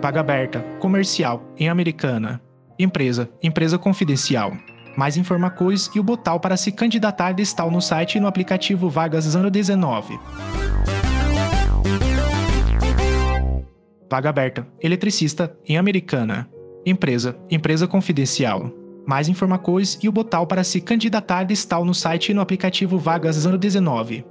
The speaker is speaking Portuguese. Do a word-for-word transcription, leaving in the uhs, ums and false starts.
Vaga aberta, comercial, em Americana. Empresa, empresa confidencial. Mais informações e o botão para se candidatar está no site e no aplicativo Vagas zero dezenove. Vaga aberta, eletricista, em Americana. Empresa, empresa confidencial. Mais informações e o botão para se candidatar está no site e no aplicativo Vagas zero dezenove.